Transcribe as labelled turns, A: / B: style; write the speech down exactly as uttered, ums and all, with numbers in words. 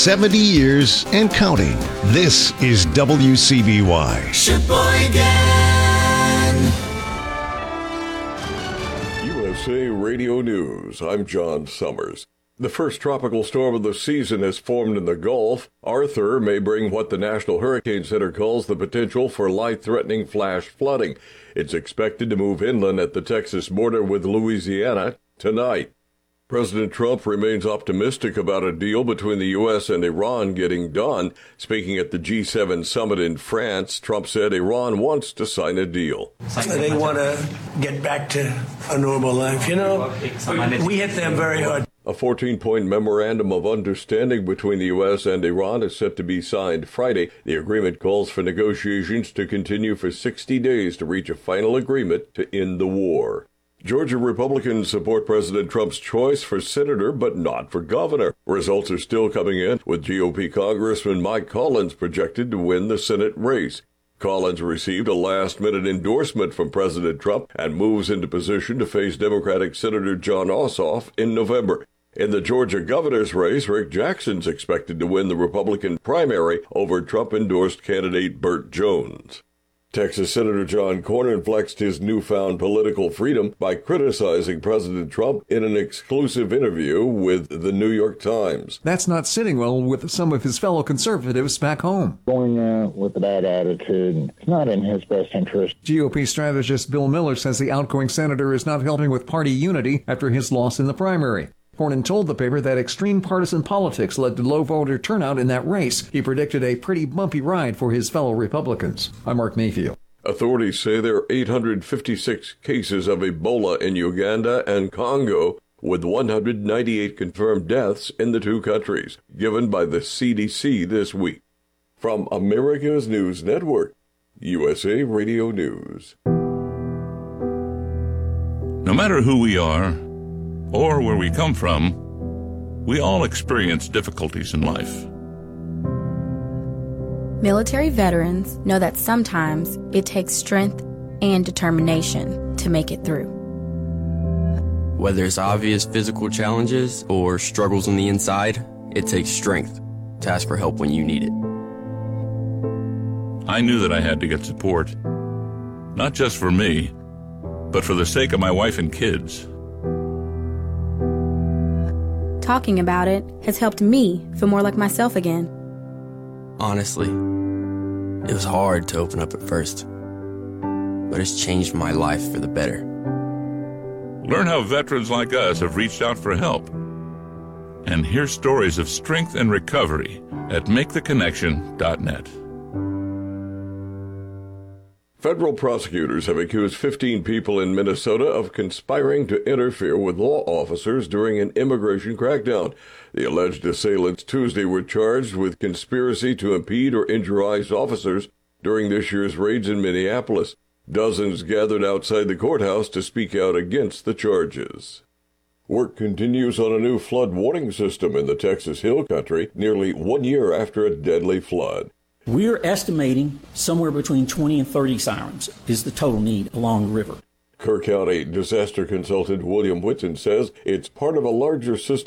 A: seventy years and counting. This is W C B Y.
B: Sheboygan.
C: U S A Radio News. I'm John Summers. The first tropical storm of the season has formed in the Gulf. Arthur may bring what the National Hurricane Center calls the potential for life-threatening flash flooding. It's expected to move inland at the Texas border with Louisiana tonight. President Trump remains optimistic about a deal between the U S and Iran getting done. Speaking at the G seven summit in France, Trump said Iran wants to sign a deal.
D: They want to get back to a normal life. You know, we hit them very hard.
C: A fourteen-point memorandum of understanding between the U S and Iran is set to be signed Friday. The agreement calls for negotiations to continue for sixty days to reach a final agreement to end the war. Georgia Republicans support President Trump's choice for senator, but not for governor. Results are still coming in, with G O P Congressman Mike Collins projected to win the Senate race. Collins received a last-minute endorsement from President Trump and moves into position to face Democratic Senator Jon Ossoff in November. In the Georgia governor's race, Rick Jackson's expected to win the Republican primary over Trump-endorsed candidate Burt Jones. Texas Senator John Cornyn flexed his newfound political freedom by criticizing President Trump in an exclusive interview with the New York Times.
E: That's not sitting well with some of his fellow conservatives back home.
F: Going uh, with a bad attitude, it's not in his best interest.
E: G O P strategist Bill Miller says the outgoing senator is not helping with party unity after his loss in the primary. Cornyn told the paper that extreme partisan politics led to low voter turnout in that race. He predicted a pretty bumpy ride for his fellow Republicans. I'm Mark Mayfield.
C: Authorities say there are eight hundred fifty-six cases of Ebola in Uganda and Congo, with one hundred ninety-eight confirmed deaths in the two countries, given by the C D C this week. From America's News Network, U S A Radio News.
G: No matter who we are, or where we come from, we all experience difficulties in life.
H: Military veterans know that sometimes it takes strength and determination to make it through.
I: Whether it's obvious physical challenges or struggles on the inside, it takes strength to ask for help when you need it.
G: I knew that I had to get support, not just for me, but for the sake of my wife and kids.
H: Talking about it has helped me feel more like myself again.
I: Honestly, it was hard to open up at first, but it's changed my life for the better.
G: Learn how veterans like us have reached out for help, and hear stories of strength and recovery at make the connection dot net.
C: Federal prosecutors have accused fifteen people in Minnesota of conspiring to interfere with law officers during an immigration crackdown. The alleged assailants Tuesday were charged with conspiracy to impede or injure ICE officers during this year's raids in Minneapolis. Dozens gathered outside the courthouse to speak out against the charges. Work continues on a new flood warning system in the Texas Hill Country nearly one year after a deadly flood.
J: We're estimating somewhere between twenty and thirty sirens is the total need along the river.
C: Kerr County disaster consultant William Whitson says it's part of a larger system